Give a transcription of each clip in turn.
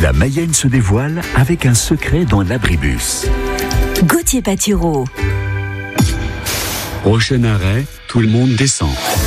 La Mayenne se dévoile avec un secret dans l'abribus. Gauthier Patureau. Prochain arrêt, tout le monde descend.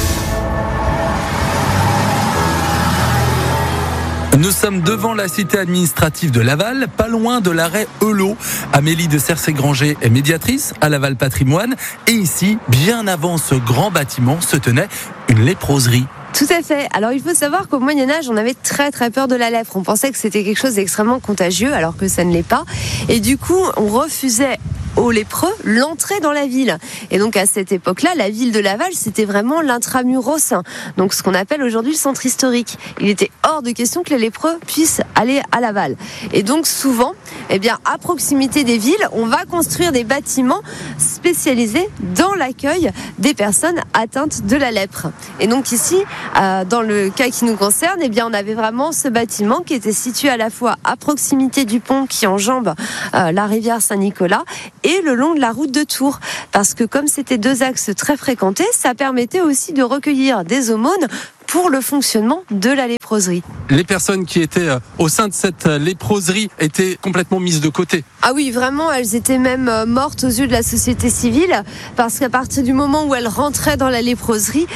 Nous sommes devant la cité administrative de Laval, pas loin de l'arrêt Eulot. Amélie de Cercé-Granger est médiatrice à Laval Patrimoine. Et ici, bien avant ce grand bâtiment, se tenait une léproserie. Tout à fait. Alors il faut savoir qu'au Moyen-Âge, on avait très peur de la lèpre. On pensait que c'était quelque chose d'extrêmement contagieux, alors que ça ne l'est pas. Et du coup, on refusait aux lépreux l'entrée dans la ville. Et donc à cette époque-là, la ville de Laval, c'était vraiment l'intramuros, donc ce qu'on appelle aujourd'hui le centre historique. Il était hors de question que les lépreux puissent aller à Laval. Et donc souvent, à proximité des villes, on va construire des bâtiments spécialisés dans l'accueil des personnes atteintes de la lèpre. Et donc ici, dans le cas qui nous concerne, on avait vraiment ce bâtiment qui était situé à la fois à proximité du pont qui enjambe la rivière Saint-Nicolas et le long de la route de Tours. Parce que comme c'était deux axes très fréquentés, ça permettait aussi de recueillir des aumônes pour le fonctionnement de la léproserie. Les personnes qui étaient au sein de cette léproserie étaient complètement mises de côté. Ah oui, vraiment, elles étaient même mortes aux yeux de la société civile, parce qu'à partir du moment où elles rentraient dans la léproserie,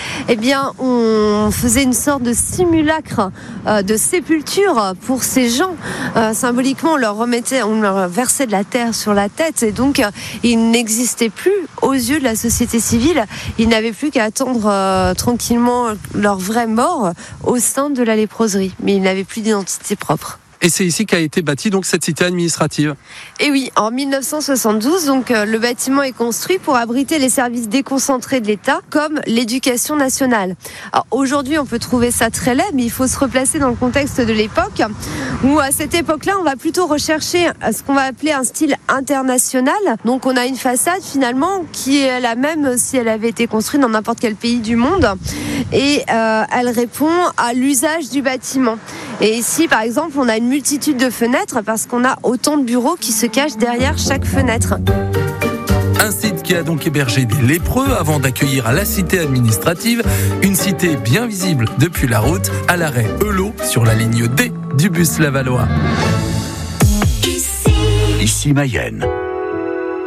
on faisait une sorte de simulacre de sépulture pour ces gens. Symboliquement, on leur versait de la terre sur la tête, et donc ils n'existaient plus aux yeux de la société civile. Ils n'avaient plus qu'à attendre tranquillement leur vraie mort au sein de la léproserie, mais ils n'avaient plus d'identité propre. Et c'est ici qu'a été bâtie donc cette cité administrative. Et oui, en 1972, le bâtiment est construit pour abriter les services déconcentrés de l'État, comme l'éducation nationale. Alors aujourd'hui, on peut trouver ça très laid, mais il faut se replacer dans le contexte de l'époque, où à cette époque-là, on va plutôt rechercher ce qu'on va appeler un style international. Donc on a une façade finalement qui est la même si elle avait été construite dans n'importe quel pays du monde, et elle répond à l'usage du bâtiment. Et ici, par exemple, on a une multitude de fenêtres parce qu'on a autant de bureaux qui se cachent derrière chaque fenêtre. Un site qui a donc hébergé des lépreux avant d'accueillir à la cité administrative, une cité bien visible depuis la route, à l'arrêt Eulot sur la ligne D du bus lavallois. Ici Mayenne.